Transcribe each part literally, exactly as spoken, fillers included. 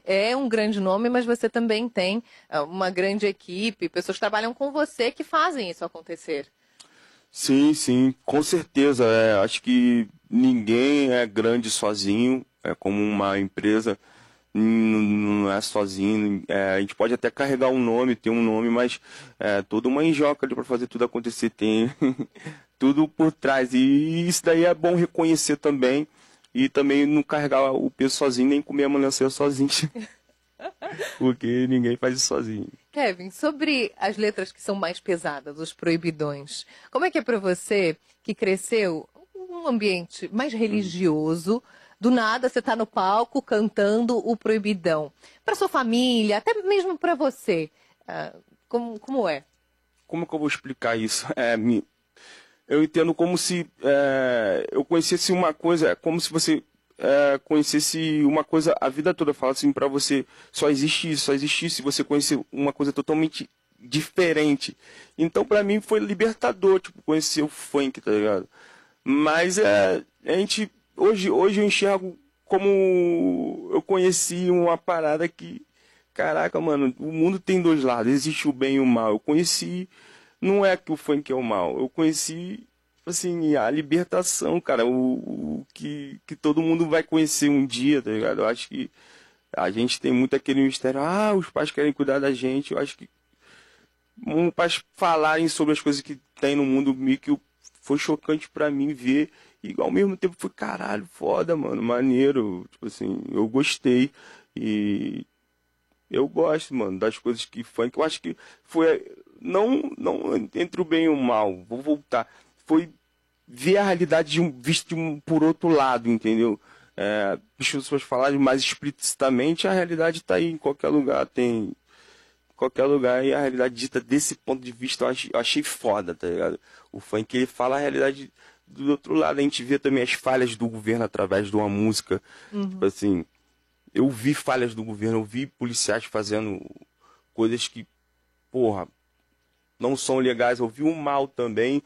é um grande nome, mas você também tem uh, uma grande equipe, pessoas que trabalham com você que fazem isso acontecer. Sim, sim, com certeza. É, acho que ninguém é grande sozinho, é como uma empresa, não, não é sozinho. É, a gente pode até carregar um nome, ter um nome, mas é toda uma enjoca ali para fazer tudo acontecer, tem tudo por trás. E isso daí é bom reconhecer também, e também não carregar o peso sozinho, nem comer a melancia sozinho, porque ninguém faz isso sozinho. Kevin, sobre as letras que são mais pesadas, os proibidões, como é que é para você, que cresceu num ambiente mais religioso, do nada você está no palco cantando o proibidão? Para sua família, até mesmo para você, uh, como, como é? Como que eu vou explicar isso? É, me, eu entendo como se é, eu conhecesse uma coisa, como se você é, conhecesse uma coisa a vida toda. Fala assim pra você, só existe isso, só existe isso, e você conhecer uma coisa totalmente diferente. Então pra mim foi libertador, tipo, conhecer o funk, tá ligado? Mas é, a gente, hoje, hoje eu enxergo como eu conheci uma parada que, caraca, mano, o mundo tem dois lados, existe o bem e o mal. Eu conheci, não é que o funk é o mal, eu conheci, assim, a libertação, cara, o, o que, que todo mundo vai conhecer um dia, tá ligado? Eu acho que a gente tem muito aquele mistério, ah, os pais querem cuidar da gente. Eu acho que um, pais falarem sobre as coisas que tem no mundo, meio que foi chocante pra mim ver, e ao mesmo tempo foi, caralho, foda, mano, maneiro, tipo assim, eu gostei, e eu gosto, mano, das coisas que funk. Eu acho que foi, não, não entre o bem e o mal, vou voltar. Foi ver a realidade de um, visto de um, por outro lado, entendeu? É, as pessoas falarem mais explicitamente, a realidade tá aí, em qualquer lugar tem. Em qualquer lugar, e a realidade dita desse ponto de vista eu achei, eu achei foda, tá ligado? O funk, ele fala a realidade do outro lado. A gente vê também as falhas do governo através de uma música. Uhum. Tipo assim, eu vi falhas do governo, eu vi policiais fazendo coisas que, porra, não são legais. Eu vi o mal também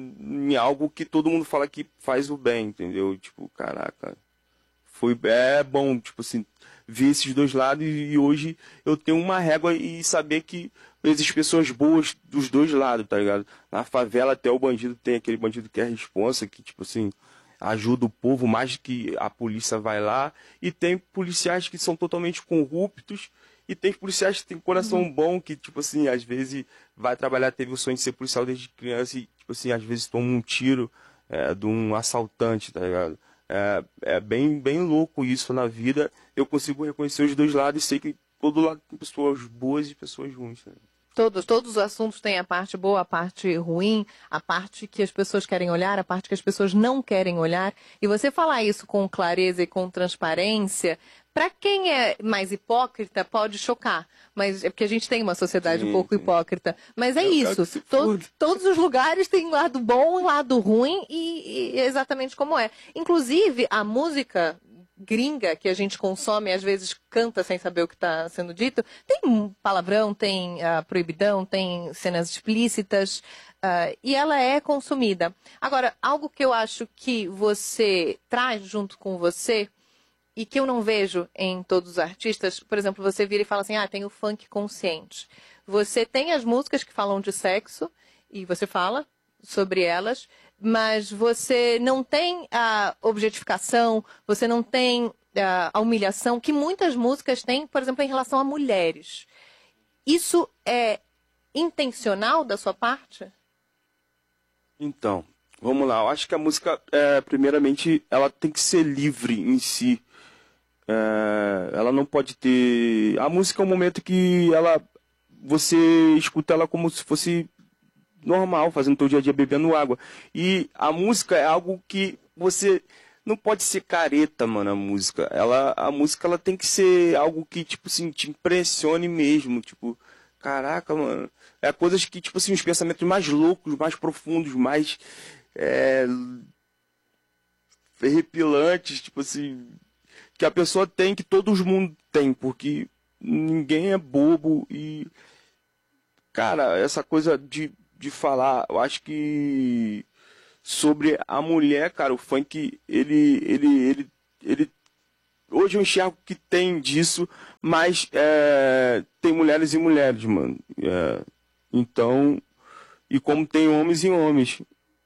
em algo que todo mundo fala que faz o bem, entendeu? Tipo, caraca, foi, é bom, tipo assim, ver esses dois lados, e, e hoje eu tenho uma régua e saber que existem pessoas boas dos dois lados, tá ligado? Na favela até o bandido tem aquele bandido que é responsa, que tipo assim, ajuda o povo mais que a polícia vai lá, e tem policiais que são totalmente corruptos, e tem policiais que têm coração Uhum. bom, que tipo assim, às vezes vai trabalhar, teve o sonho de ser policial desde criança, e tipo assim, às vezes toma um tiro é, de um assaltante, tá ligado? É, é bem, bem louco isso na vida. Eu consigo reconhecer os dois lados e sei que todo lado tem pessoas boas e pessoas ruins, né? Todos, todos os assuntos têm a parte boa, a parte ruim, a parte que as pessoas querem olhar, a parte que as pessoas não querem olhar. E você falar isso com clareza e com transparência, para quem é mais hipócrita, pode chocar. Mas é porque a gente tem uma sociedade Sim, um pouco sim. hipócrita. Mas é Eu quero isso. que se To- foda. todos os lugares têm lado bom e lado ruim, e, e é exatamente como é. Inclusive, a música gringa que a gente consome, às vezes canta sem saber o que está sendo dito, tem palavrão, tem uh, proibidão, tem cenas explícitas, uh, e ela é consumida. Agora, algo que eu acho que você traz junto com você, e que eu não vejo em todos os artistas, por exemplo, você vira e fala assim, ah, tem o funk consciente. Você tem as músicas que falam de sexo, e você fala sobre elas, mas você não tem a objetificação, você não tem a, a humilhação que muitas músicas têm, por exemplo, em relação a mulheres. Isso é intencional da sua parte? Então, vamos lá. Eu acho que a música, é, primeiramente, ela tem que ser livre em si. É, ela não pode ter... A música é um momento que ela, você escuta ela como se fosse normal, fazendo teu dia a dia, bebendo água. E a música é algo que você não pode ser careta, mano, a música. Ela, a música ela tem que ser algo que, tipo assim, te impressione mesmo. Tipo, caraca, mano. É coisas que, tipo assim, os pensamentos mais loucos, mais profundos, mais é, arrepilantes, tipo assim, que a pessoa tem, que todo mundo tem, porque ninguém é bobo. E, cara, essa coisa de, de falar, eu acho que sobre a mulher, cara, o funk, ele, ele, ele, ele, hoje eu enxergo que tem disso, Mas é, tem mulheres e mulheres, mano. É, então, e como tem homens e homens.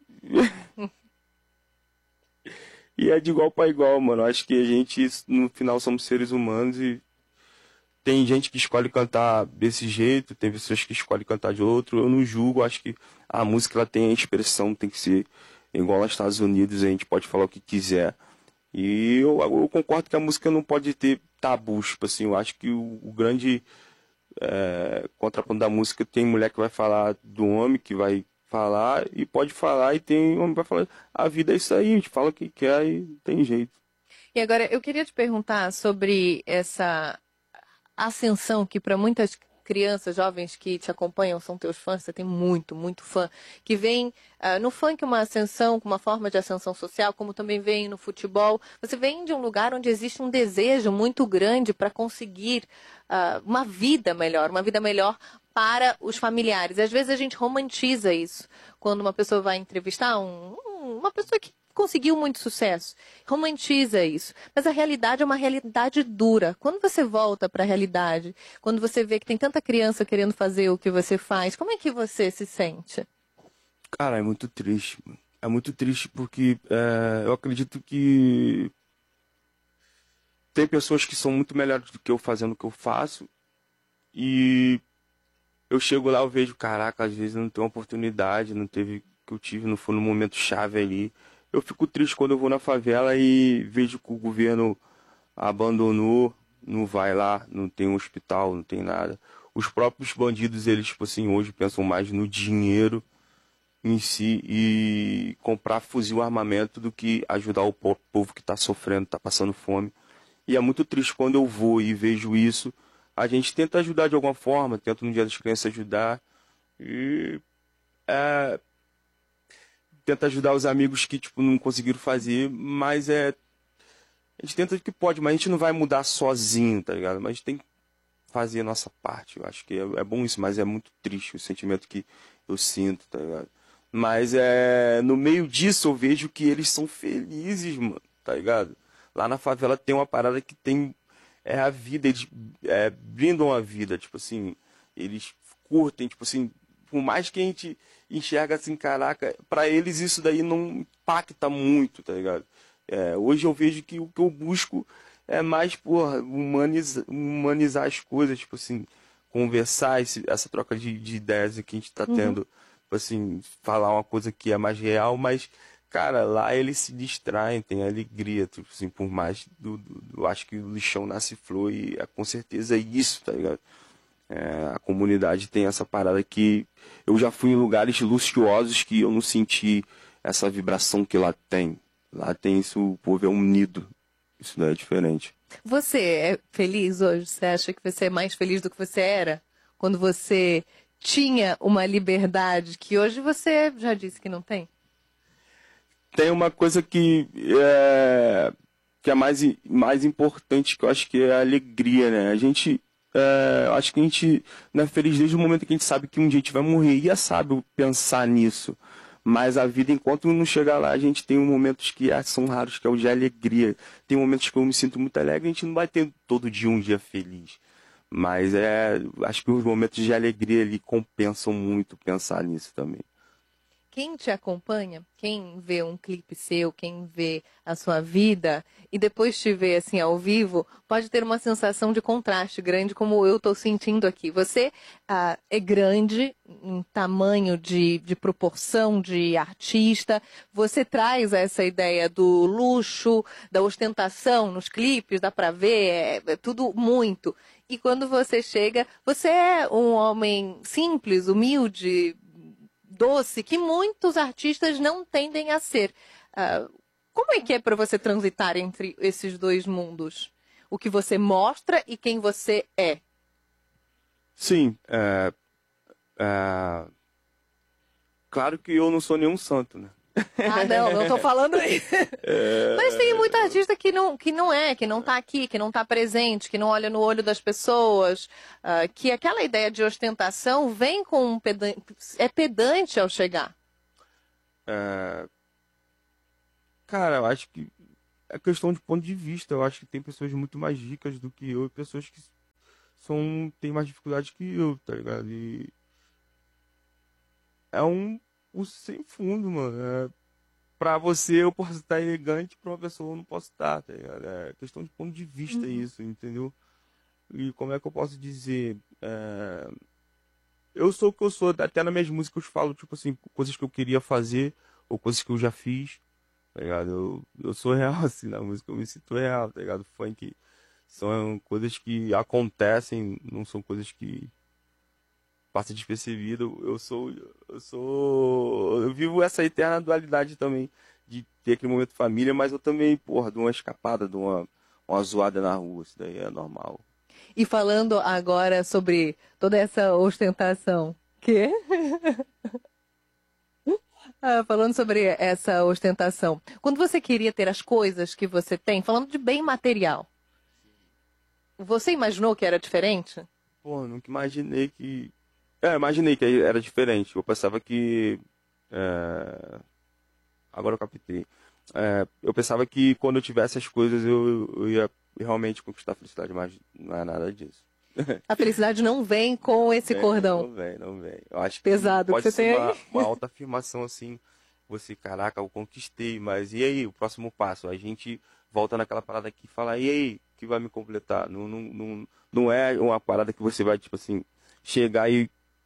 E é de igual para igual, mano. Acho que a gente, no final, somos seres humanos e tem gente que escolhe cantar desse jeito, tem pessoas que escolhem cantar de outro. Eu não julgo, acho que a música ela tem a expressão, tem que ser igual aos Estados Unidos, a gente pode falar o que quiser. E eu, eu concordo que a música não pode ter tabus, tipo assim, eu acho que o, o grande é, contraponto da música tem mulher que vai falar do homem, que vai falar e pode falar, e tem homem que vai falar, a vida é isso aí, a gente fala o que quer e tem jeito. E agora, eu queria te perguntar sobre essa ascensão que para muitas crianças, jovens que te acompanham, são teus fãs, você tem muito, muito fã, que vem uh, no funk uma ascensão, uma forma de ascensão social, como também vem no futebol. Você vem de um lugar onde existe um desejo muito grande para conseguir uh, uma vida melhor, uma vida melhor para os familiares. Às vezes a gente romantiza isso, quando uma pessoa vai entrevistar um, um, uma pessoa que conseguiu muito sucesso, romantiza isso. Mas a realidade é uma realidade dura. Quando você volta para a realidade, quando você vê que tem tanta criança querendo fazer o que você faz, como é que você se sente? Cara, é muito triste. Mano. É muito triste porque é, eu acredito que tem pessoas que são muito melhores do que eu fazendo o que eu faço e eu chego lá, eu vejo, caraca, às vezes não tem uma oportunidade, não teve o que eu tive, não foi no momento chave ali. Eu fico triste quando eu vou na favela e vejo que o governo abandonou, não vai lá, não tem um hospital, não tem nada. Os próprios bandidos, eles, tipo assim, hoje pensam mais no dinheiro em si e comprar fuzil armamento do que ajudar o povo que está sofrendo, está passando fome. E é muito triste quando eu vou e vejo isso. A gente tenta ajudar de alguma forma, tenta no Dia das Crianças ajudar. E é, tenta ajudar os amigos que tipo, não conseguiram fazer, mas é. A gente tenta o que pode, mas a gente não vai mudar sozinho, tá ligado? Mas a gente tem que fazer a nossa parte. Eu acho que é, é bom isso, mas é muito triste o sentimento que eu sinto, tá ligado? Mas é. No meio disso eu vejo que eles são felizes, mano, tá ligado? Lá na favela tem uma parada que tem. É a vida, eles é, brindam a vida, tipo assim, eles curtem, tipo assim, por mais que a gente enxerga assim, caraca, pra eles isso daí não impacta muito, tá ligado? É, hoje eu vejo que o que eu busco é mais, porra, humanizar, humanizar as coisas, tipo assim, conversar, esse, essa troca de, de ideias que a gente tá tendo, uhum. Tipo assim, falar uma coisa que é mais real, mas, cara, lá eles se distraem, tem alegria, tipo assim, por mais, do, do, eu acho que o lixão nasce flor e é, com certeza é isso, tá ligado? É, a comunidade tem essa parada que eu já fui em lugares luxuosos que eu não senti essa vibração que lá tem. Lá tem isso, o povo é unido. Isso não é diferente. Você é feliz hoje? Você acha que você é mais feliz do que você era? Quando você tinha uma liberdade que hoje você já disse que não tem? Tem uma coisa que é, que é mais, mais importante, que eu acho que é a alegria, né? A gente... É, acho que a gente não é feliz desde o momento que a gente sabe que um dia a gente vai morrer. E é sábio pensar nisso. Mas a vida, enquanto não chegar lá, a gente tem momentos que são raros, que é o de alegria. Tem momentos que eu me sinto muito alegre, a gente não vai ter todo dia um dia feliz. Mas é, acho que os momentos de alegria ali compensam muito pensar nisso também. Quem te acompanha, quem vê um clipe seu, quem vê a sua vida e depois te vê assim ao vivo, pode ter uma sensação de contraste grande como eu estou sentindo aqui. Você ah, é grande em tamanho de, de proporção de artista, você traz essa ideia do luxo, da ostentação nos clipes, dá para ver, é, é tudo muito. E quando você chega, você é um homem simples, humilde, doce, que muitos artistas não tendem a ser. Uh, como é que é para você transitar entre esses dois mundos? O que você mostra e quem você é? Sim, é, é, claro que eu não sou nenhum santo, né? Ah, não, não tô falando isso. É... Mas tem muito artista que não, que não é, que não tá aqui, que não tá presente, que não olha no olho das pessoas, uh, que aquela ideia de ostentação vem com um pedante, é pedante ao chegar. É... Cara, eu acho que é questão de ponto de vista. Eu acho que tem pessoas muito mais ricas do que eu e pessoas que são, têm mais dificuldade que eu, tá ligado? E é um curso sem fundo, mano. É, pra você eu posso estar elegante, pra uma pessoa eu não posso estar, tá ligado? É questão de ponto de vista Uhum. isso, entendeu? E como é que eu posso dizer? É, eu sou o que eu sou, até nas minhas músicas eu falo, tipo assim, coisas que eu queria fazer, ou coisas que eu já fiz, tá ligado? Eu, eu sou real, assim, na música eu me sinto real, tá ligado? Funk são coisas que acontecem, não são coisas que passam despercebido. Eu sou, eu sou, eu vivo essa eterna dualidade também, de ter aquele momento família, mas eu também, porra, dou uma escapada, dou uma, uma zoada na rua, isso daí é normal. E falando agora sobre toda essa ostentação, que? Ah, falando sobre essa ostentação, quando você queria ter as coisas que você tem, falando de bem material, você imaginou que era diferente? Pô, nunca imaginei que. É, imaginei que era diferente. Eu pensava que. é, Agora eu captei. É, eu pensava que quando eu tivesse as coisas eu, eu ia realmente conquistar a felicidade, mas não é nada disso. A felicidade não vem com esse Vem, cordão não vem, não vem. Eu acho que pesado que pode você ser tem uma, aí. uma alta afirmação assim. Você, caraca, eu conquistei, mas e aí, o próximo passo? A gente volta naquela parada aqui e fala, e aí, que vai me completar? Não, não, não, não é uma parada que você vai, tipo assim, chegar e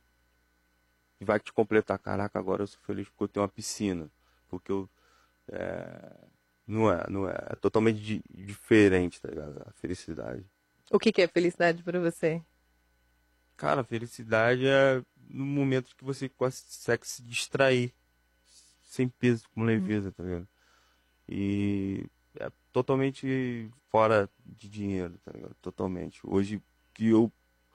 vai te completar. Caraca, agora eu sou feliz porque eu tenho uma piscina. Porque eu. é, Não é, não é. É totalmente di- diferente, tá ligado? A felicidade. O que que é felicidade para você? Cara, a felicidade é no momento que você consegue se distrair sem peso, com leveza, tá ligado? E é totalmente fora de dinheiro, tá ligado? Totalmente. Hoje que eu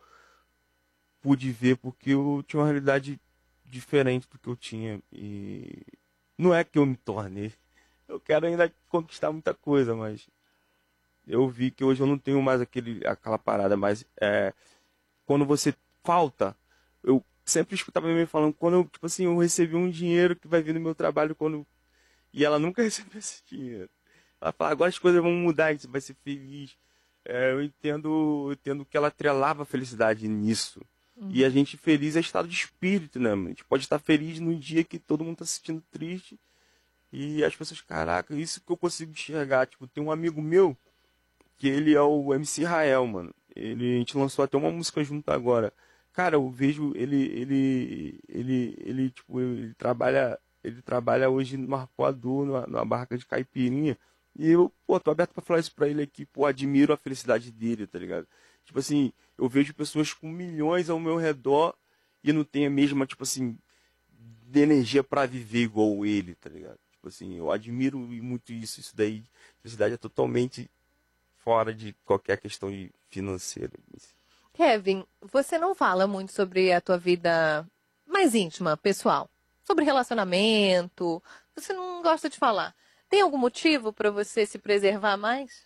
pude ver porque eu tinha uma realidade diferente do que eu tinha. E não é que eu me tornei. Eu quero ainda conquistar muita coisa, mas eu vi que hoje eu não tenho mais aquele, aquela parada, mas é, quando você falta, eu sempre escutava minha mãe falando, quando eu, tipo assim, eu recebi um dinheiro que vai vir no meu trabalho quando. E ela nunca recebeu esse dinheiro. Ela fala, agora as coisas vão mudar, a gente vai ser feliz. É, eu entendo, eu entendo que ela atrelava a felicidade nisso. E a Uhum. gente feliz é estado de espírito, né, mano? A gente pode estar feliz no dia que todo mundo tá se sentindo triste. E as pessoas, caraca, isso que eu consigo enxergar. Tipo, tem um amigo meu, que ele é o M C Rael, mano. Ele, a gente lançou até uma música junto agora. Cara, eu vejo ele, ele, ele, ele, tipo, ele trabalha, ele trabalha hoje no arpoador, numa, numa barraca de caipirinha. E eu, pô, tô aberto pra falar isso pra ele aqui, pô, admiro a felicidade dele, tá ligado? Tipo assim, eu vejo pessoas com milhões ao meu redor e não tem a mesma, tipo assim, de energia pra viver igual ele, tá ligado? Tipo assim, eu admiro muito isso, isso daí, felicidade é totalmente fora de qualquer questão de financeira. Kevin, você não fala muito sobre a tua vida mais íntima, pessoal, sobre relacionamento. Você não gosta de falar. Tem algum motivo para você se preservar mais?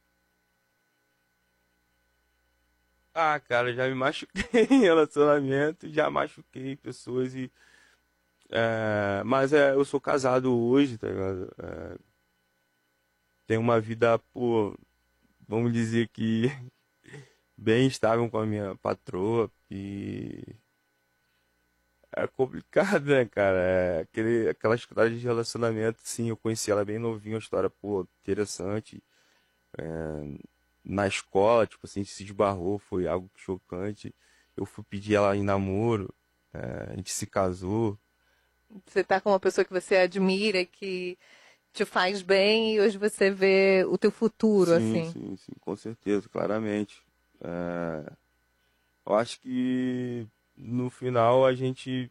Ah, cara, já me machuquei em relacionamento, já machuquei pessoas e. é, mas é, eu sou casado hoje, tá ligado? É, tenho uma vida, pô, vamos dizer que bem estável com a minha patroa e é complicado, né, cara? É, aquele, aquela história de relacionamento, sim, eu conheci ela bem novinha, uma história, pô, interessante. Na escola, tipo assim, se esbarrou, foi algo chocante. Eu fui pedir ela em namoro, é, a gente se casou. Você tá com uma pessoa que você admira, que te faz bem e hoje você vê o teu futuro, Sim, assim. sim, sim, com certeza, claramente. É, eu acho que no final a gente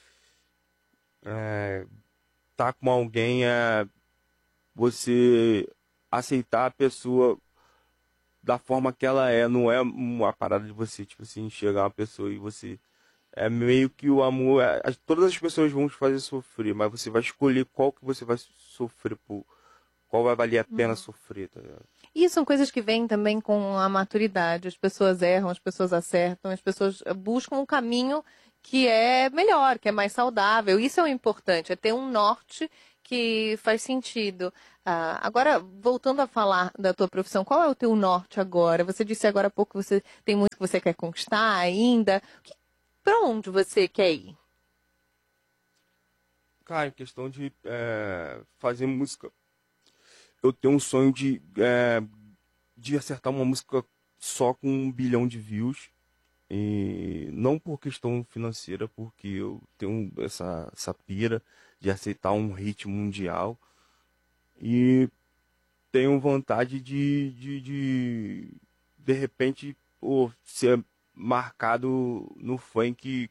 é, tá com alguém, é você aceitar a pessoa da forma que ela é, não é uma parada de você, tipo assim, enxergar uma pessoa e você. É meio que o amor. é- as- todas as pessoas vão te fazer sofrer, mas você vai escolher qual que você vai sofrer, por, qual vai valer a pena sofrer, tá ligado? E são coisas que vêm também com a maturidade. As pessoas erram, as pessoas acertam, as pessoas eh, buscam um caminho que é melhor, que é mais saudável. Isso é o importante, é ter um norte que faz sentido. Ah, agora, voltando a falar da tua profissão, qual é o teu norte agora? Você disse agora há pouco que você tem muito que você quer conquistar ainda. Para onde você quer ir? Cara, em questão de é, fazer música, eu tenho um sonho de, é, de acertar uma música só com um bilhão de views. E não por questão financeira, porque eu tenho essa, essa pira de aceitar um hit mundial. E tenho vontade de, de, de, de repente, pô, ser marcado no funk.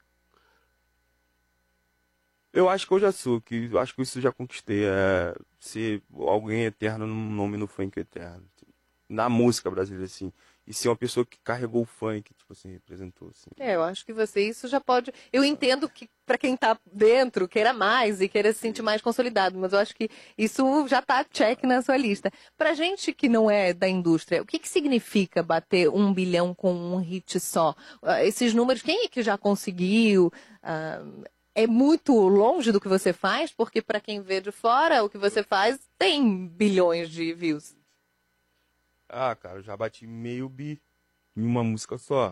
Eu acho que eu já sou, que eu acho que isso eu já conquistei. É ser alguém eterno num nome no funk eterno. Na música brasileira, assim. E ser uma pessoa que carregou o funk, tipo assim, representou, assim. É, eu acho que você isso já pode. Eu entendo que para quem tá dentro queira mais e queira se sentir mais consolidado, mas eu acho que isso já tá check na sua lista. Pra gente que não é da indústria, o que que significa bater um bilhão com um hit só? Ah, esses números, quem é que já conseguiu? Ah, é muito longe do que você faz, porque para quem vê de fora, o que você faz tem bilhões de views. Ah, cara, eu já bati meio bi em uma música só.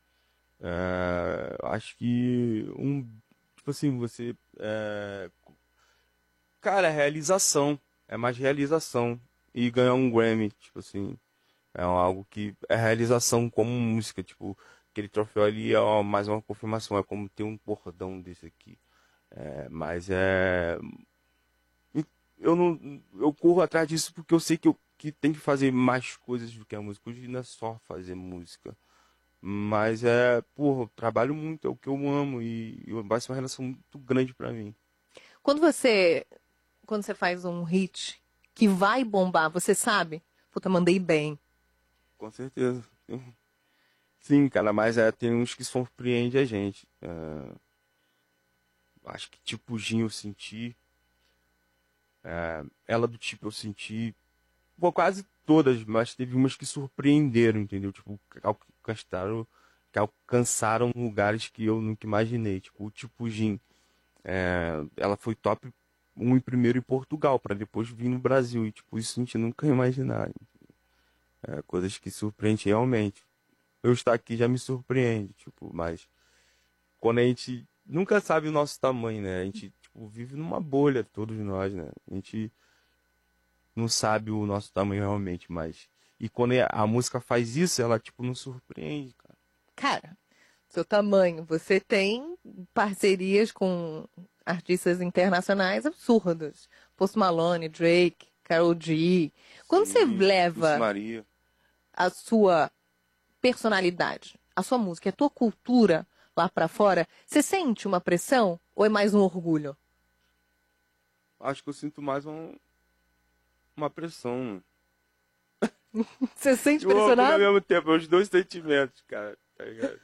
É, acho que um, tipo assim, você, é, cara, é realização, é mais realização e ganhar um Grammy, tipo assim, é algo que é realização como música, tipo, aquele troféu ali é ó, mais uma confirmação, é como ter um bordão desse aqui. É, mas é, eu não, eu corro atrás disso porque eu sei que eu que tem que fazer mais coisas do que a música. Hoje não é só fazer música. Mas é, porra, eu trabalho muito, é o que eu amo e, e vai ser uma relação muito grande pra mim. Quando você, quando você faz um hit que vai bombar, você sabe? Puta, mandei bem. Com certeza. Sim, cara, mas é, tem uns que surpreendem a gente. É, acho que tipo Gin eu senti. É, ela do tipo eu senti. Pô, quase todas, mas teve umas que surpreenderam, entendeu? Tipo, que alcançaram, que alcançaram lugares que eu nunca imaginei. Tipo, o tipo Gin. É, ela foi top um em primeiro em Portugal, para depois vir no Brasil. E, tipo, isso a gente nunca ia imaginar. É, coisas que surpreendem realmente. Eu estar aqui já me surpreende, tipo, mas quando a gente nunca sabe o nosso tamanho, né? A gente, tipo, vive numa bolha, todos nós, né? A gente não sabe o nosso tamanho realmente, mas... E quando a música faz isso, ela, tipo, nos surpreende, cara. Cara, seu tamanho, você tem parcerias com artistas internacionais absurdas. Post Malone, Drake, Karol G. Quando você Sim, Dulce leva Maria. a sua personalidade, a sua música, a tua cultura lá pra fora, você sente uma pressão ou é mais um orgulho? Acho que eu sinto mais um, uma pressão. Você sente E o orgulho ao pressionado? mesmo tempo, é os dois sentimentos, cara, tá ligado?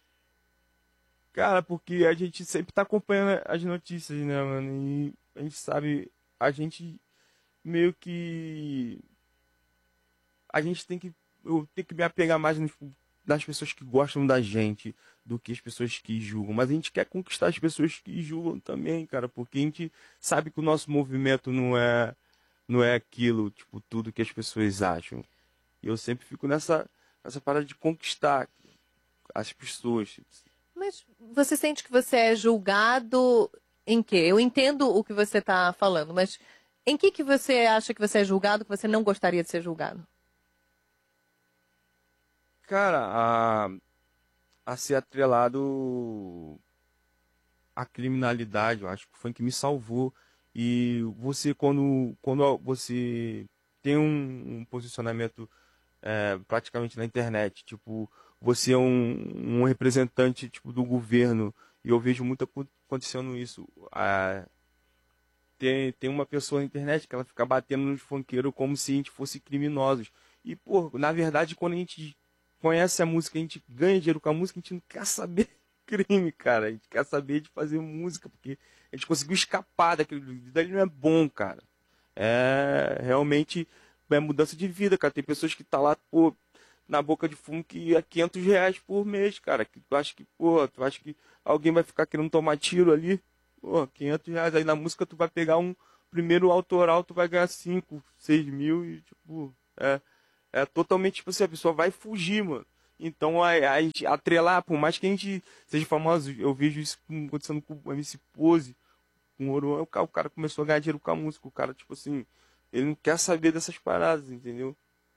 Cara, porque a gente sempre tá acompanhando as notícias, né, mano? E a gente sabe, a gente meio que. A gente tem que. Eu tenho que me apegar mais nos, nas pessoas que gostam da gente do que as pessoas que julgam. Mas a gente quer conquistar as pessoas que julgam também, cara, porque a gente sabe que o nosso movimento não é, não é aquilo, tipo, tudo que as pessoas acham. E eu sempre fico nessa, nessa parada de conquistar as pessoas. Mas você sente que você é julgado em quê? Eu entendo o que você está falando, mas em que que você acha que você é julgado que você não gostaria de ser julgado? Cara, a, a ser atrelado à criminalidade, eu acho que foi que me salvou. E você, quando, quando você tem um, um posicionamento é, praticamente na internet, tipo, você é um, um representante tipo, do governo, e eu vejo muito aco- acontecendo isso. Ah, tem, tem uma pessoa na internet que ela fica batendo nos funkeiros como se a gente fosse criminosos. E, pô, na verdade, quando a gente conhece a música, a gente ganha dinheiro com a música, a gente não quer saber de crime, cara. A gente quer saber de fazer música, porque a gente conseguiu escapar daquilo. Daí não é bom, cara. É realmente é mudança de vida, cara. Tem pessoas que tá lá, pô, na boca de fumo que é quinhentos reais por mês, cara. Que tu acha que, pô, tu acha que alguém vai ficar querendo tomar tiro ali? Pô, quinhentos reais aí na música tu vai pegar um, primeiro autoral tu vai ganhar cinco, seis mil e, tipo, é, é totalmente, tipo assim, a pessoa vai fugir, mano. Então, a, a gente atrelar, por mais que a gente seja famoso, eu vejo isso acontecendo com o M C Pose, com o Ouro, o cara, o cara começou a ganhar dinheiro com a música, o cara, tipo assim, ele não quer saber dessas paradas, entendeu?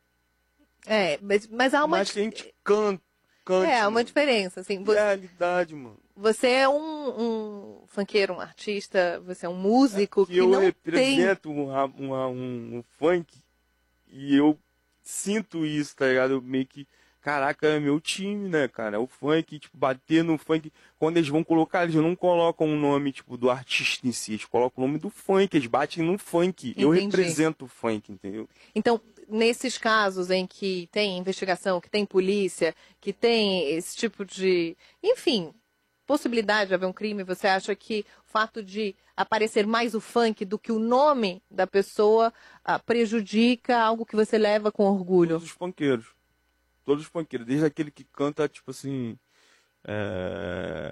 É, mas, mas há Por uma, mais que a gente cante, cante, é, há uma mano. diferença, assim, E você, é a realidade, mano. você é um, um funkeiro, um artista, você é um músico Que que eu não tem. represento uma, uma- um, um funk e eu sinto isso, tá ligado? Eu meio que, caraca, é meu time, né, cara? O funk, tipo, bater no funk. Quando eles vão colocar, eles não colocam o nome, tipo, do artista em si, eles colocam o nome do funk, eles batem no funk. Eu Entendi. represento o funk, entendeu? Então, nesses casos em que tem investigação, que tem polícia, que tem esse tipo de, enfim, possibilidade de haver um crime, você acha que o fato de aparecer mais o funk do que o nome da pessoa ah, prejudica algo que você leva com orgulho? Todos os funkeiros. Todos os funkeiros. Desde aquele que canta, tipo assim. é,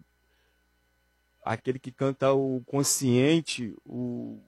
Aquele que canta o consciente, o,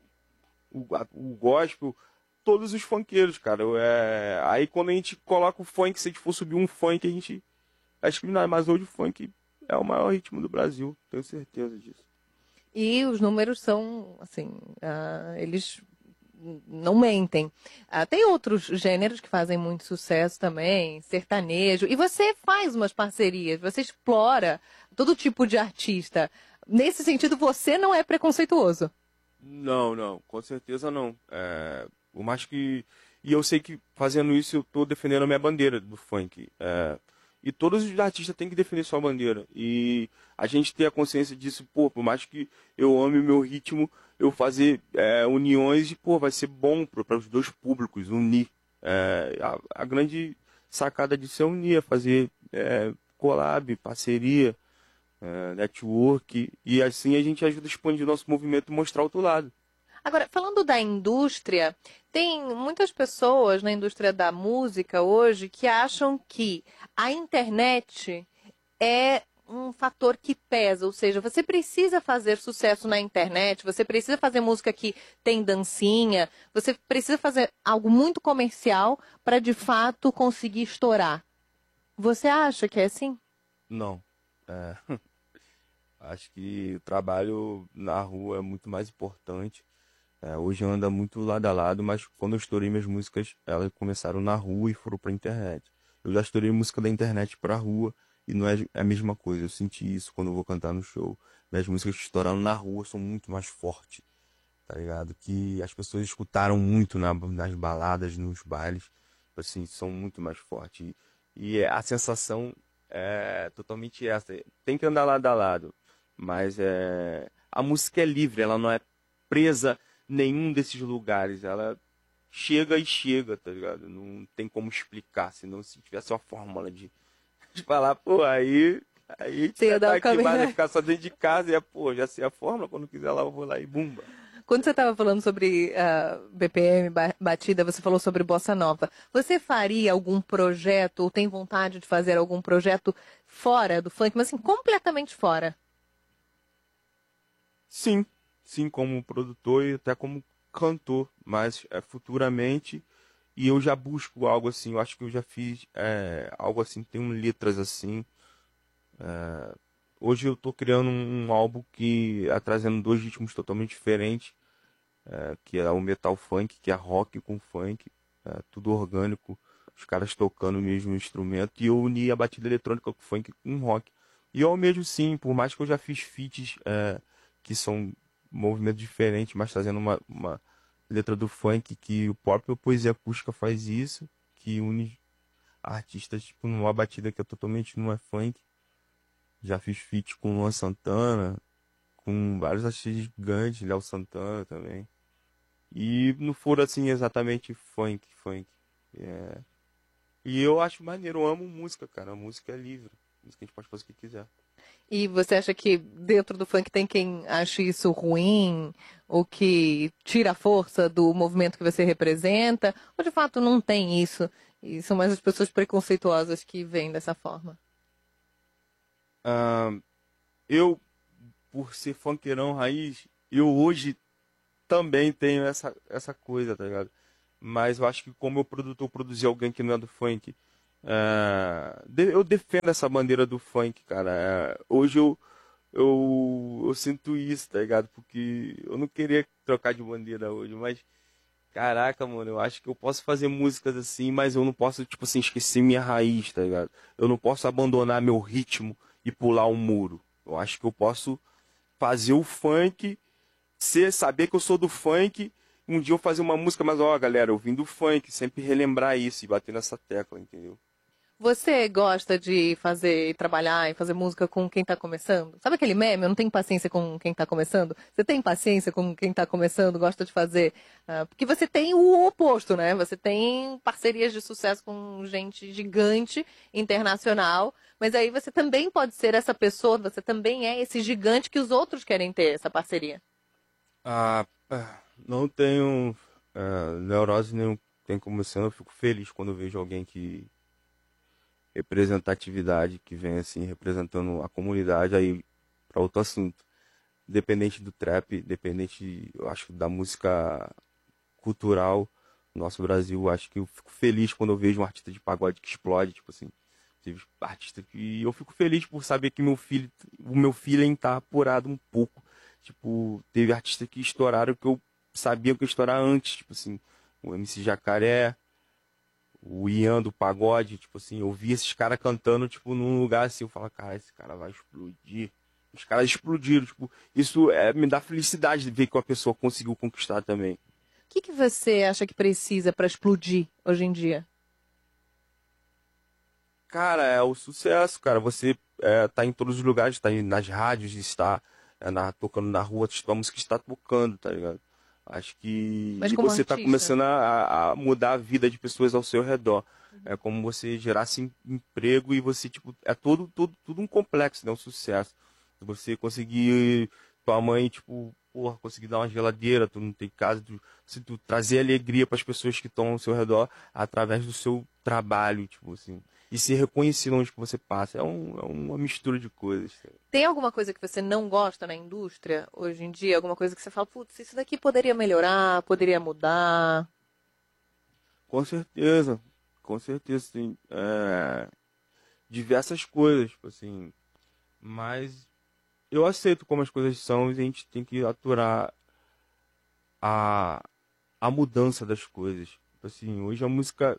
o, a- o gospel. Todos os funkeiros, cara. É... Aí quando a gente coloca o funk, se a gente for subir um funk, a gente é discriminado. Mas hoje o funk é o maior ritmo do Brasil. Tenho certeza disso. E os números são, assim, ah, eles não mentem. Ah, tem outros gêneros que fazem muito sucesso também, sertanejo. E você faz umas parcerias, você explora todo tipo de artista. Nesse sentido, você não é preconceituoso. Não, não, com certeza não. É, por mais que. E eu sei que fazendo isso eu estou defendendo a minha bandeira do funk. É, e todos os artistas têm que defender sua bandeira. E a gente ter a consciência disso, pô, por mais que eu ame o meu ritmo, eu fazer é, uniões e, pô, vai ser bom para os dois públicos, unir. É, a, a grande sacada disso é unir, é fazer é, collab, parceria, é, network, e assim a gente ajuda a expandir o nosso movimento e mostrar outro lado. Agora, falando da indústria, tem muitas pessoas na indústria da música hoje que acham que a internet é um fator que pesa, ou seja, você precisa fazer sucesso na internet, você precisa fazer música que tem dancinha, você precisa fazer algo muito comercial para de fato conseguir estourar. Você acha que é assim? Não. É, acho que o trabalho na rua é muito mais importante. É, hoje anda muito lado a lado, mas quando eu estourei minhas músicas, elas começaram na rua e foram pra internet. Eu já estourei música da internet pra rua e não é a mesma coisa. Eu senti isso quando eu vou cantar no show. Minhas músicas que estouraram na rua são muito mais fortes, tá ligado? Que as pessoas escutaram muito na- nas baladas, nos bailes, assim, são muito mais fortes. E, e a sensação é totalmente essa. Tem que andar lado a lado, mas é, a música é livre, ela não é presa em nenhum desses lugares. Ela chega e chega, tá ligado? Não tem como explicar, senão se tivesse uma fórmula de, de falar, pô, aí. Aí a gente Você vai ia dar estar o aqui mais, vai caminho. ficar só dentro de casa e é, pô, já sei a fórmula, quando quiser lá eu vou lá e bumba. Quando você estava falando sobre ah, B P M, ba- batida, você falou sobre bossa nova. Você faria algum projeto ou tem vontade de fazer algum projeto fora do funk, mas assim, completamente fora? Sim, sim, como produtor e até como cantor, mas é, futuramente, e eu já busco algo assim, eu acho que eu já fiz é, algo assim, tem um letras assim. Hoje eu tô criando um, um álbum que é trazendo dois ritmos totalmente diferentes, é, que é o metal funk, que é rock com funk, é, tudo orgânico, os caras tocando o mesmo instrumento, e eu uni a batida eletrônica com funk com rock. E eu mesmo sim, por mais que eu já fiz feats é, que são movimentos diferentes, mas trazendo uma, uma letra do funk, que o próprio Poesia Acústica faz isso, que une artistas tipo, numa batida que é totalmente não é funk. Já fiz feat com Luan Santana, com vários artistas gigantes, Léo Santana também. E não for assim exatamente funk, funk. É. E eu acho maneiro, eu amo música, cara. A música é livre. A música a gente pode fazer o que quiser. E você acha que dentro do funk tem quem ache isso ruim, ou que tira a força do movimento que você representa, ou de fato não tem isso? E são mais as pessoas preconceituosas que veem dessa forma? Ah, eu, por ser funkeirão raiz, eu hoje também tenho essa, essa coisa, tá ligado? Mas eu acho que como eu produtor produzir alguém que não é do funk, é, de- eu defendo essa bandeira do funk, cara. É, hoje eu, eu, eu sinto isso, tá ligado? Porque eu não queria trocar de bandeira hoje, mas caraca, mano, eu acho que eu posso fazer músicas assim, mas eu não posso, tipo assim, esquecer minha raiz, tá ligado? Eu não posso abandonar meu ritmo e pular um muro. Eu acho que eu posso fazer o funk, ser, saber que eu sou do funk, um dia eu fazer uma música, mas ó, galera, eu vim do funk, sempre relembrar isso e bater nessa tecla, entendeu? Você gosta de fazer, trabalhar e fazer música com quem tá começando? Sabe aquele meme? Eu não tenho paciência com quem tá começando. Você tem paciência com quem tá começando, gosta de fazer? Ah, porque você tem o oposto, né? Você tem parcerias de sucesso com gente gigante, internacional, mas aí você também pode ser essa pessoa, você também é esse gigante que os outros querem ter essa parceria. Ah, ah, não tenho ah, neurose nenhum, tem começando, eu fico feliz quando eu vejo alguém que representatividade, que vem assim, representando a comunidade, aí para outro assunto. Independente do trap, independente, eu acho, da música cultural no nosso Brasil, eu acho que eu fico feliz quando eu vejo um artista de pagode que explode, tipo assim, teve artista que eu fico feliz por saber que meu filho, o meu feeling tá apurado um pouco. Tipo, teve artista que estouraram que eu sabia que ia estourar antes, tipo assim, o M C Jacaré, o Ian do pagode, tipo assim, eu vi esses caras cantando, tipo, num lugar assim, eu falo, cara, esse cara vai explodir. Os caras explodiram, tipo, isso é, me dá felicidade de ver que uma pessoa conseguiu conquistar também. O que que você acha que precisa para explodir hoje em dia? Cara, é o sucesso, cara. Você é, tá em todos os lugares, tá aí nas rádios, está é, na, tocando na rua, a música está tocando, tá ligado? Acho que. Mas E como você tá artista? começando a, a mudar a vida de pessoas ao seu redor. É como você gerasse em- emprego e você, tipo, é todo, todo, tudo um complexo, né? Um sucesso. Se você conseguir, tua mãe, tipo, porra, conseguir dar uma geladeira, tu não tem casa, tu, se tu trazer alegria para as pessoas que estão ao seu redor através do seu trabalho, tipo assim e ser reconhecido onde que você passa. É, um, é uma mistura de coisas. Tem alguma coisa que você não gosta na indústria hoje em dia? Alguma coisa que você fala, putz, isso daqui poderia melhorar, poderia mudar? Com certeza, com certeza, tem é, diversas coisas, tipo assim, mas eu aceito como as coisas são e a gente tem que aturar a, a mudança das coisas. Tipo assim, hoje a música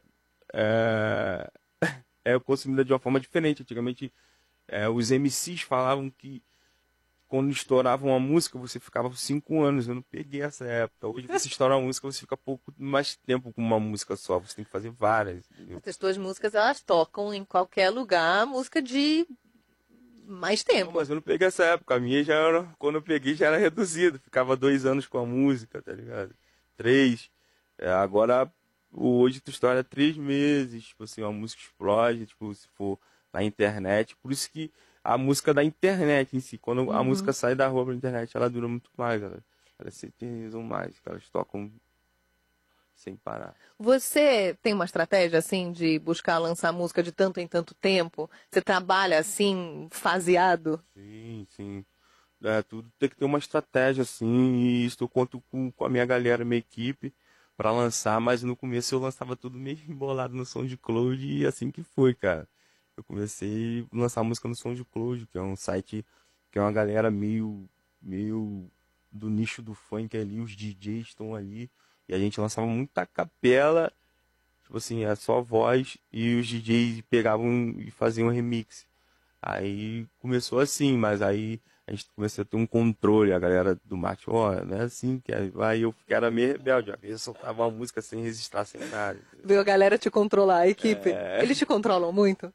é, é consumida de uma forma diferente. Antigamente, é, os M Cs falavam que quando estourava uma música, você ficava cinco anos. Eu não peguei essa época. Hoje você estoura uma música, você fica pouco mais tempo com uma música só. Você tem que fazer várias, entendeu? As tuas músicas, elas tocam em qualquer lugar, música de mais Não, tempo. mas eu não peguei essa época. A minha já era, quando eu peguei, já era reduzido. Ficava dois anos com a música, tá ligado? Três. É, agora, hoje tu estoura três meses. Tipo assim, uma música explode, tipo, se for na internet. Por isso que a música da internet em si, quando a música Uhum. sai da rua pra internet, ela dura muito mais. Ela, elas se eternizam mais, elas tocam sem parar. Você tem uma estratégia assim de buscar lançar música de tanto em tanto tempo? Você trabalha assim, faseado? Sim, sim. É, tudo tem que ter uma estratégia, assim, e isso eu conto com, com a minha galera, minha equipe, para lançar, mas no começo eu lançava tudo meio embolado no SoundCloud e assim que foi, cara. Eu comecei a lançar música no SoundCloud, que é um site que é uma galera meio, meio do nicho do funk ali, os D Js estão ali, e a gente lançava muita capela, tipo assim, é só voz, e os D Js pegavam e faziam remix. Aí começou assim, mas aí a gente começou a ter um controle, a galera do marketing, ó, não é assim que é. Aí eu que era meio rebelde, às vezes eu soltava uma música sem registrar, sem nada. Entendeu? Viu a galera te controlar, a equipe? É, Eles te controlam muito?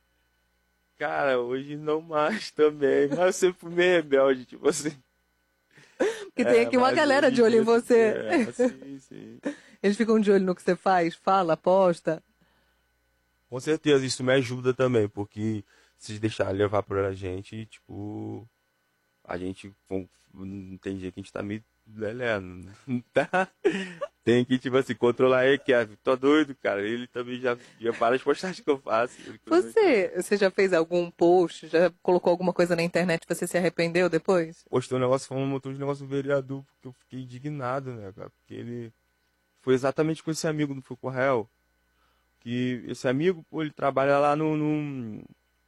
cara, hoje não mais também, mas eu sempre fui meio rebelde, tipo assim. Porque tem É, aqui uma mas galera hoje em de olho em dia, você. é, sim, sim. Eles ficam de olho no que você faz, fala, posta. Com certeza, isso me ajuda também, porque se deixar levar por a gente, tipo, a gente com- não tem dia que a gente tá meio lelé, não tá, tem que, tipo assim, controlar ele, que é, tô doido, cara. Ele também já, já para as postagens que eu faço. Você, você já fez algum post, já colocou alguma coisa na internet e você se arrependeu depois? Postou um negócio falando um montão de negócio do vereador, porque eu fiquei indignado, né, cara? Porque ele foi exatamente com esse amigo, não foi com o réu. Que esse amigo, pô, ele trabalha lá no, no...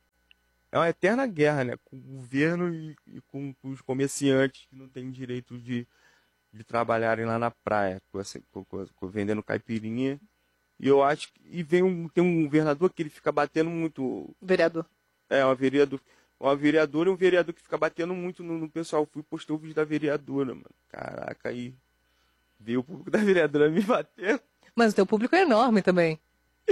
É uma eterna guerra, né? Com o governo e, e com, com os comerciantes que não têm direito de, de trabalharem lá na praia, com essa, com, com, com, vendendo caipirinha. E eu acho que... E vem um, tem um governador que ele fica batendo muito... Vereador. É, uma vereador. Uma vereadora e um vereador que fica batendo muito no, no pessoal. Eu fui postar o vídeo da vereadora, mano. Caraca, aí veio o público da vereadora me bater. Mas o teu público é enorme também.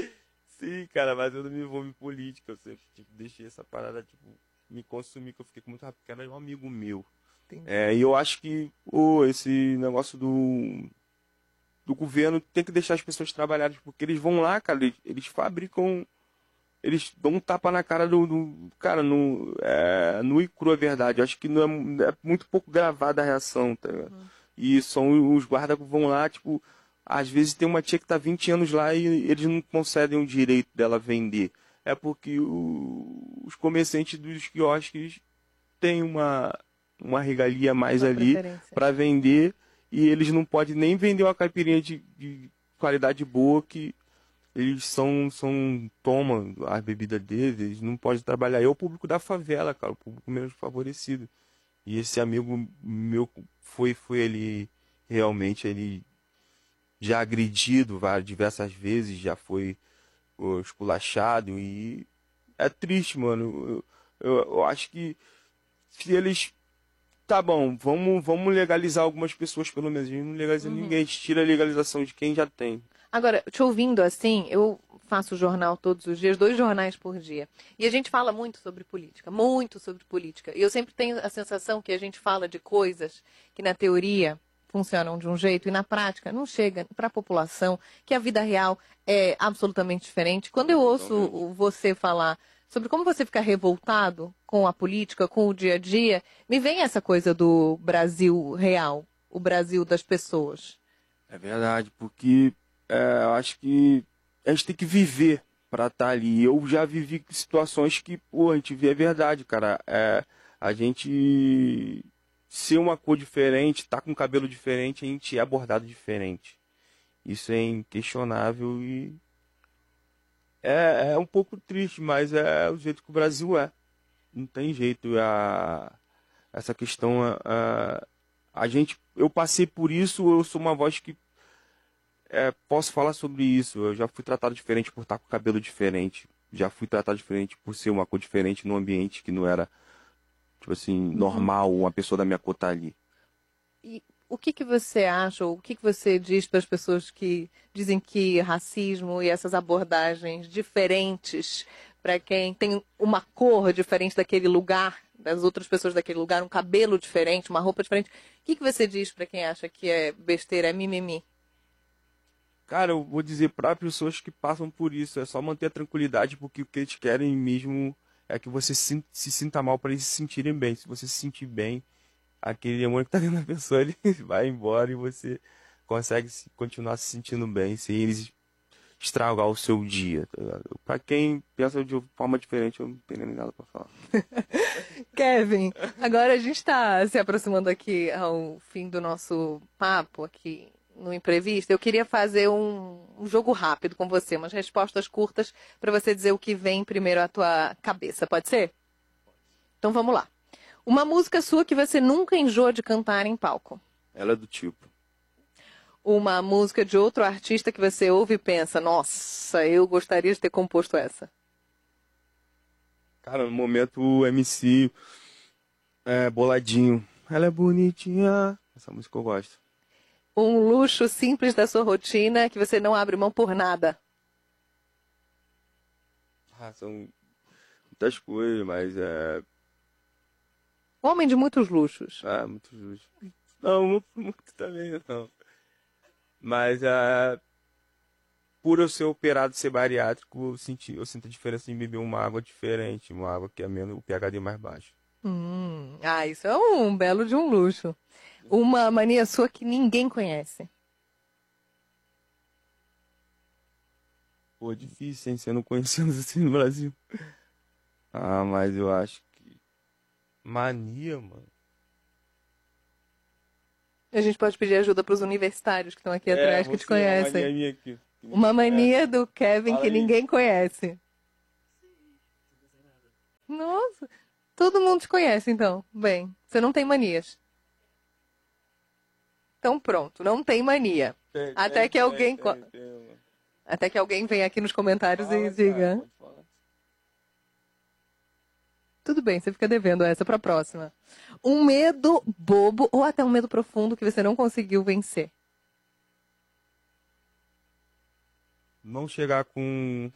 Sim, cara, mas eu não me envolvo em política. Eu sempre tipo, deixei essa parada, tipo, me consumir, que eu fiquei com muito rápido, porque era um amigo meu. É, e eu acho que oh, esse negócio do, do governo tem que deixar as pessoas trabalharem, porque eles vão lá, cara, eles, eles fabricam, eles dão um tapa na cara do, do cara, no, é, no e cru é verdade. Eu acho que não é, é muito pouco gravada a reação, tá ligado? Uhum. E são os guardas que vão lá, tipo... Às vezes tem uma tia que está vinte anos lá e eles não concedem o direito dela vender. É porque o, os comerciantes dos quiosques têm uma, uma regalia mais uma ali para vender e eles não podem nem vender uma caipirinha de, de qualidade boa que eles são, são tomam a bebida deles, eles não podem trabalhar. É o público da favela, cara, o público menos favorecido. E esse amigo meu foi, foi ele realmente ele já agredido várias, diversas vezes, já foi uh, esculachado e é triste, mano. Eu, eu, eu acho que se eles... Tá bom, vamos, vamos legalizar algumas pessoas pelo menos. A gente não legaliza uhum. ninguém, a gente tira a legalização de quem já tem. Agora, te ouvindo assim, eu faço jornal todos os dias, dois jornais por dia. E a gente fala muito sobre política, muito sobre política. E eu sempre tenho a sensação que a gente fala de coisas que na teoria... funcionam de um jeito e na prática não chega para a população, que a vida real é absolutamente diferente. Quando eu ouço você falar sobre como você fica revoltado com a política, com o dia a dia, me vem essa coisa do Brasil real, o Brasil das pessoas. É verdade, porque é, eu acho que a gente tem que viver para estar ali. Eu já vivi situações que, pô, a gente vê a verdade, cara. É, a gente... ser uma cor diferente, tá com cabelo diferente, a gente é abordado diferente. Isso é inquestionável e é, é um pouco triste, mas é o jeito que o Brasil é. Não tem jeito. A, essa questão, a, a gente, eu passei por isso, eu sou uma voz que é, posso falar sobre isso. Eu já fui tratado diferente por estar com cabelo diferente. Já fui tratado diferente por ser uma cor diferente num ambiente que não era... tipo assim, normal, uma pessoa da minha cor tá ali. E o que que você acha, ou o que que você diz para as pessoas que dizem que racismo e essas abordagens diferentes para quem tem uma cor diferente daquele lugar, das outras pessoas daquele lugar, um cabelo diferente, uma roupa diferente, o que que você diz para quem acha que é besteira, é mimimi? Cara, eu vou dizer para pessoas que passam por isso, é só manter a tranquilidade, porque o que eles querem mesmo... é que você se, se sinta mal para eles se sentirem bem. Se você se sentir bem, aquele demônio que tá dentro da pessoa, ele vai embora e você consegue se, continuar se sentindo bem, sem eles estragar o seu dia. Tá? Para quem pensa de forma diferente, eu não tenho nem nada para falar. Kevin, agora a gente está se aproximando aqui ao fim do nosso papo aqui no Imprevisto. Eu queria fazer um, um jogo rápido com você, umas respostas curtas para você dizer o que vem primeiro à tua cabeça. Pode ser? Então vamos lá. Uma música sua que você nunca enjoa de cantar em palco. Ela é do tipo. Uma música de outro artista que você ouve e pensa, nossa, eu gostaria de ter composto essa. Cara, no momento o M C é Boladinho. Ela é bonitinha. Essa música eu gosto. Um luxo simples da sua rotina que você não abre mão por nada. Ah, são muitas coisas, mas é... Homem de muitos luxos. Ah, muitos luxos. Não, muito, muito também, não. Mas é... por eu ser operado, ser bariátrico, eu, senti, eu sinto a diferença em beber uma água diferente. Uma água que é menos, o pH mais baixo. Hum, ah, isso é um belo de um luxo. Uma mania sua que ninguém conhece. Pô, difícil, hein? Sendo conhecidos assim no Brasil. Ah, mas eu acho que... Mania, mano. A gente pode pedir ajuda para os universitários que estão aqui É, atrás, que te você é uma mania conhecem. minha aqui. Uma mania do Kevin Fala que aí. ninguém conhece. Nossa, todo mundo te conhece, então. Bem, você não tem manias. Então pronto, não tem mania. Tem, Até tem, que alguém... tem, co- tem, tem, mano. Até que alguém venha aqui nos comentários Fala, e cara, diga... pode falar. Tudo bem, você fica devendo essa pra próxima. Um medo bobo ou até um medo profundo que você não conseguiu vencer. Não chegar com...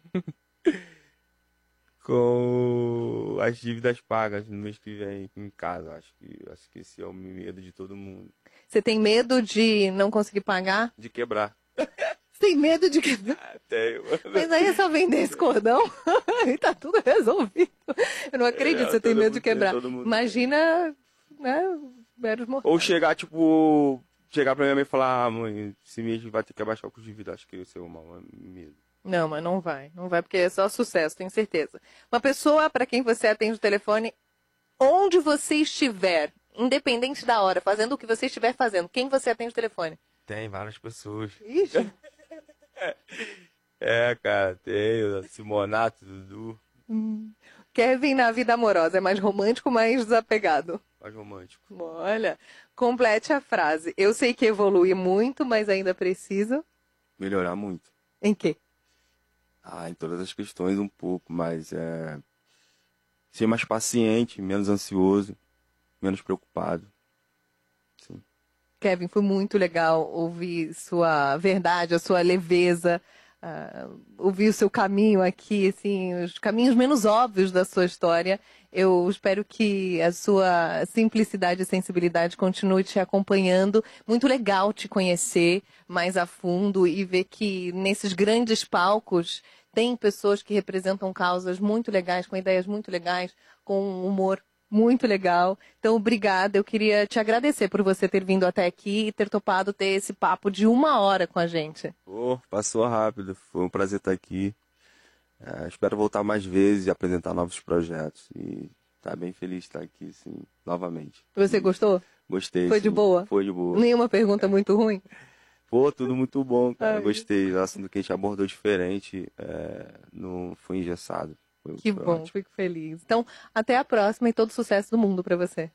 com as dívidas pagas no mês que vem em casa. Acho que, acho que esse é o medo de todo mundo. Você tem medo de não conseguir pagar? De quebrar. Você tem medo de que... Até eu. Mas aí é só vender esse cordão e tá tudo resolvido. Eu não acredito É, que você tem todo medo de mundo tem, quebrar. todo mundo Imagina, né, meros mortais. Ou chegar, tipo... Chegar pra minha mãe e falar, ah, mãe, esse mês vai ter que abaixar o custo de vida. Acho que esse é o maior medo. Não, mas não vai. Não vai porque é só sucesso, tenho certeza. Uma pessoa para quem você atende o telefone, onde você estiver, independente da hora, fazendo o que você estiver fazendo, quem você atende o telefone? Tem várias pessoas. Ixi. É, cara, tem o Simonato, Dudu, Kevin na vida amorosa, é mais romântico, mais desapegado? mais romântico. Olha, complete a frase. Eu sei que evolui muito, mas ainda preciso... Melhorar muito. Em quê? Ah, em todas as questões um pouco, mas é... ser mais paciente, menos ansioso, menos preocupado. Sim. Kevin, foi muito legal ouvir sua verdade, a sua leveza, uh, ouvir o seu caminho aqui, assim, os caminhos menos óbvios da sua história. Eu espero que a sua simplicidade e sensibilidade continue te acompanhando. Muito legal te conhecer mais a fundo e ver que nesses grandes palcos tem pessoas que representam causas muito legais, com ideias muito legais, com um humor muito legal. Então, obrigada. Eu queria te agradecer por você ter vindo até aqui e ter topado ter esse papo de uma hora com a gente. Pô, passou rápido. Foi um prazer estar aqui. É, espero voltar mais vezes e apresentar novos projetos. E tá bem feliz de estar aqui, sim, novamente. Você gostou? Gostei. Foi sim. de boa? Foi de boa. Nenhuma pergunta muito ruim? Pô, tudo muito bom, cara. Ai. Gostei. O assunto que a gente abordou diferente, é, não foi engessado. Foi, Que foi bom, ótimo. fico feliz. Então, até a próxima e todo sucesso do mundo para você.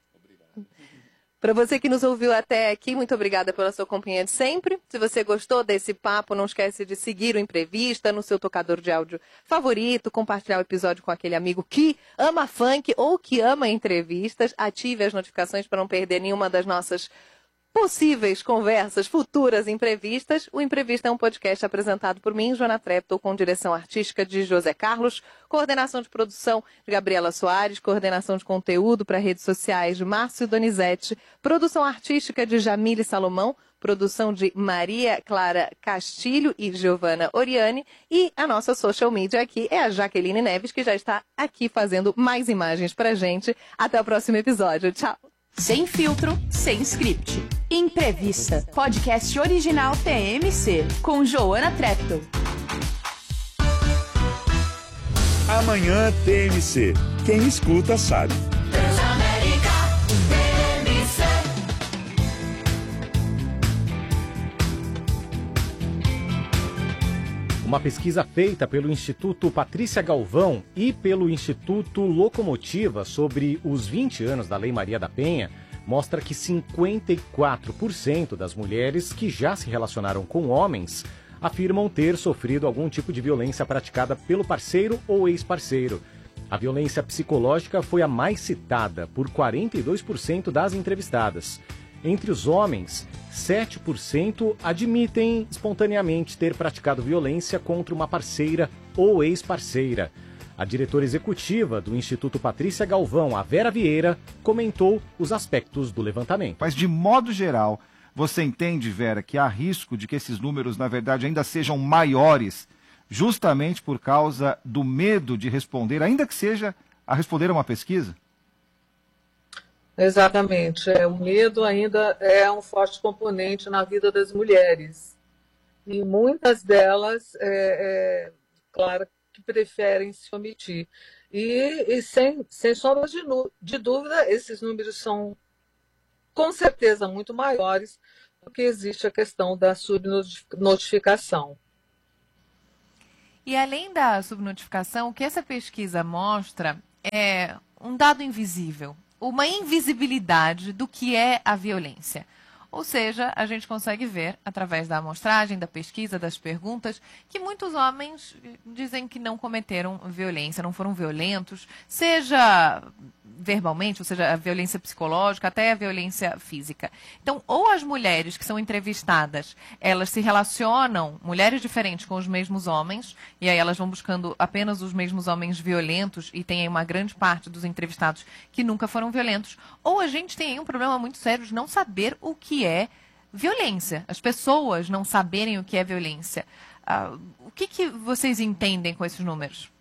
Para você que nos ouviu até aqui, muito obrigada pela sua companhia de sempre. Se você gostou desse papo, não esquece de seguir o Imprevista no seu tocador de áudio favorito, compartilhar o episódio com aquele amigo que ama funk ou que ama entrevistas. Ative as notificações para não perder nenhuma das nossas possíveis conversas futuras imprevistas. O Imprevista é um podcast apresentado por mim, Joana Treptow, com direção artística de José Carlos, coordenação de produção de Gabriela Soares, coordenação de conteúdo para redes sociais de Márcio Donizete, produção artística de Jamile Salomão, produção de Maria Clara Castilho e Giovana Oriani, e a nossa social media aqui é a Jaqueline Neves, que já está aqui fazendo mais imagens pra gente. Até o próximo episódio. Tchau! Sem filtro, sem script. Imprevista, podcast original T M C, com Joana Treptow. Amanhã T M C. Quem escuta sabe. Transamérica, T M C. Uma pesquisa feita pelo Instituto Patrícia Galvão e pelo Instituto Locomotiva sobre os vinte anos da Lei Maria da Penha mostra que cinquenta e quatro por cento das mulheres que já se relacionaram com homens afirmam ter sofrido algum tipo de violência praticada pelo parceiro ou ex-parceiro. A violência psicológica foi a mais citada por quarenta e dois por cento das entrevistadas. Entre os homens, sete por cento admitem espontaneamente ter praticado violência contra uma parceira ou ex-parceira. A diretora executiva do Instituto Patrícia Galvão, a Vera Vieira, comentou os aspectos do levantamento. Mas, de modo geral, você entende, Vera, que há risco de que esses números, na verdade, ainda sejam maiores, justamente por causa do medo de responder, ainda que seja a responder a uma pesquisa? Exatamente. É, o medo ainda é um forte componente na vida das mulheres. E muitas delas, é, é, claro, que preferem se omitir. E, e sem, sem sombra de, de dúvida, esses números são com certeza muito maiores, porque existe a questão da subnotificação. E além da subnotificação, o que essa pesquisa mostra é um dado invisível, uma invisibilidade do que é a violência. Ou seja, a gente consegue ver, através da amostragem, da pesquisa, das perguntas, que muitos homens dizem que não cometeram violência, não foram violentos, seja verbalmente, ou seja, a violência psicológica, até a violência física. Então, ou as mulheres que são entrevistadas, elas se relacionam, mulheres diferentes, com os mesmos homens, e aí elas vão buscando apenas os mesmos homens violentos, e tem aí uma grande parte dos entrevistados que nunca foram violentos, ou a gente tem aí um problema muito sério de não saber o que é violência. As pessoas não saberem o que é violência. Uh, o que, que vocês entendem com esses números?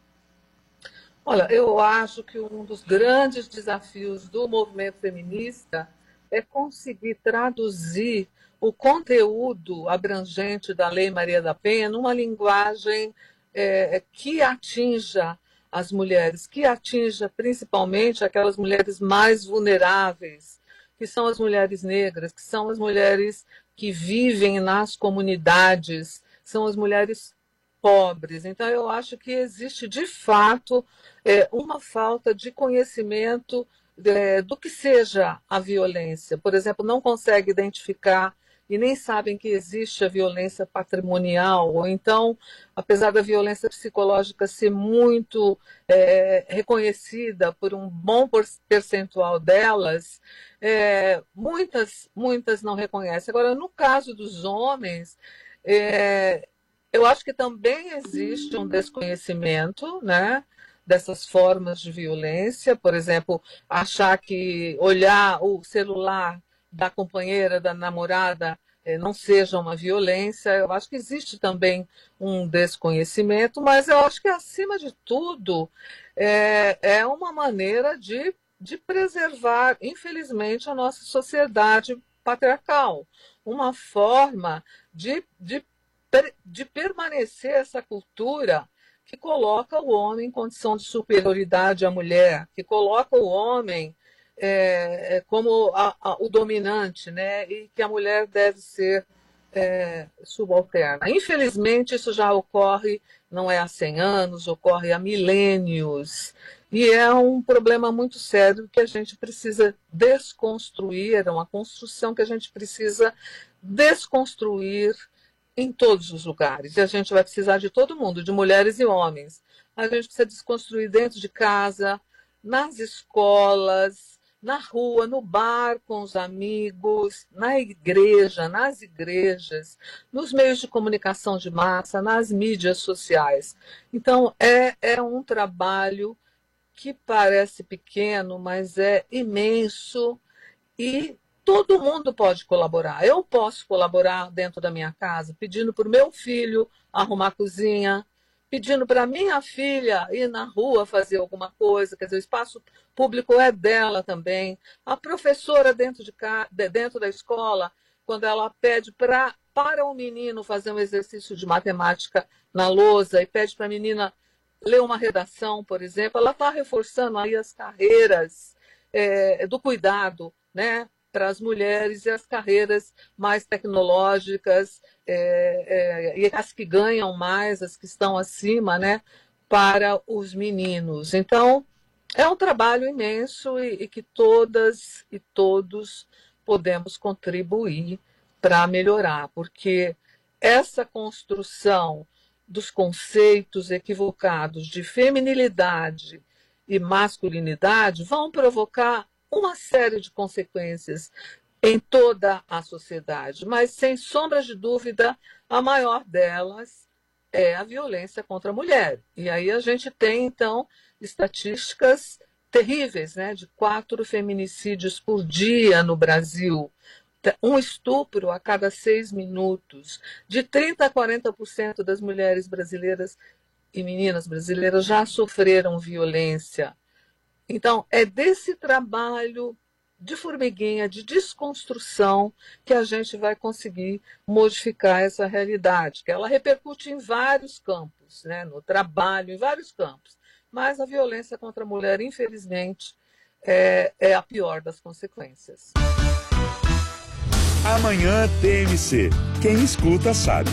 Olha, eu acho que um dos grandes desafios do movimento feminista é conseguir traduzir o conteúdo abrangente da Lei Maria da Penha numa linguagem é, que atinja as mulheres, que atinja principalmente aquelas mulheres mais vulneráveis, que são as mulheres negras, que são as mulheres que vivem nas comunidades, são as mulheres pobres. Então, eu acho que existe, de fato, é, uma falta de conhecimento é, do que seja a violência. Por exemplo, não consegue identificar e nem sabem que existe a violência patrimonial, ou então, apesar da violência psicológica ser muito é, reconhecida por um bom percentual delas, é, muitas, muitas não reconhecem. Agora, no caso dos homens, é, eu acho que também existe um desconhecimento, né, dessas formas de violência. Por exemplo, achar que olhar o celular da companheira, da namorada, não seja uma violência. Eu acho que existe também um desconhecimento, mas eu acho que, acima de tudo, é, é uma maneira de, de preservar, infelizmente, a nossa sociedade patriarcal. Uma forma de, de, de permanecer essa cultura que coloca o homem em condição de superioridade à mulher, que coloca o homem É, como a, a, o dominante, né? E que a mulher deve ser é, subalterna. Infelizmente, isso já ocorre, não é há cem anos, ocorre há milênios. E é um problema muito sério que a gente precisa desconstruir, é uma construção que a gente precisa desconstruir em todos os lugares. E a gente vai precisar de todo mundo, de mulheres e homens. A gente precisa desconstruir dentro de casa, nas escolas, na rua, no bar com os amigos, na igreja, nas igrejas, nos meios de comunicação de massa, nas mídias sociais. Então, é, é um trabalho que parece pequeno, mas é imenso e todo mundo pode colaborar. Eu posso colaborar dentro da minha casa, pedindo para o meu filho arrumar a cozinha, pedindo para minha filha ir na rua fazer alguma coisa, quer dizer, o espaço público é dela também. A professora dentro, de casa, dentro da escola, quando ela pede pra, para o menino fazer um exercício de matemática na lousa e pede para a menina ler uma redação, por exemplo, ela está reforçando aí as carreiras é, do cuidado, né, para as mulheres, e as carreiras mais tecnológicas, é, é, e as que ganham mais, as que estão acima, né, para os meninos. Então, é um trabalho imenso e, e que todas e todos podemos contribuir para melhorar, porque essa construção dos conceitos equivocados de feminilidade e masculinidade vão provocar uma série de consequências em toda a sociedade, mas, sem sombra de dúvida, a maior delas é a violência contra a mulher. E aí a gente tem, então, estatísticas terríveis, né, de quatro feminicídios por dia no Brasil, um estupro a cada seis minutos, de trinta a quarenta por cento das mulheres brasileiras e meninas brasileiras já sofreram violência. Então, é desse trabalho de formiguinha, de desconstrução, que a gente vai conseguir modificar essa realidade, que ela repercute em vários campos, né? No trabalho, em vários campos. Mas a violência contra a mulher, infelizmente, é, é a pior das consequências. Amanhã T M C. Quem escuta sabe.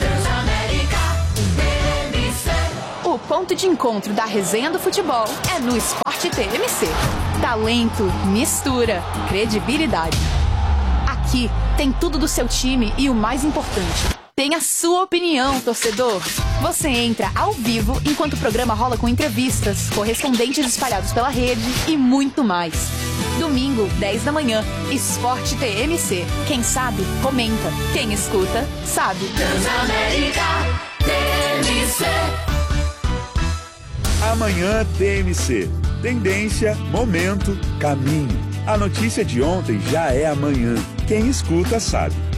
O ponto de encontro da resenha do futebol é no Esporte T M C. Talento, mistura, credibilidade. Aqui tem tudo do seu time e o mais importante, tem a sua opinião, torcedor. Você entra ao vivo enquanto o programa rola com entrevistas, correspondentes espalhados pela rede e muito mais. Domingo, dez da manhã, Esporte T M C. Quem sabe, comenta. Quem escuta, sabe. Transamérica T M C. Amanhã T M C. Tendência, momento, caminho. A notícia de ontem já é amanhã. Quem escuta sabe.